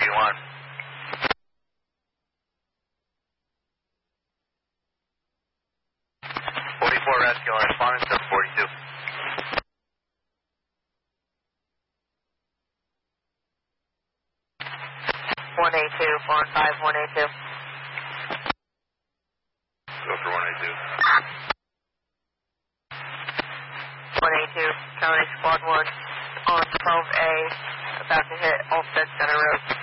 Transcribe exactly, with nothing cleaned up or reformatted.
you want? forty-four rescue line responding to forty-two. one eight two, four five, one eight two. Go for one eight two. one eight two, Charlie Squad one on twelve A, about to hit Olmsted Center Road.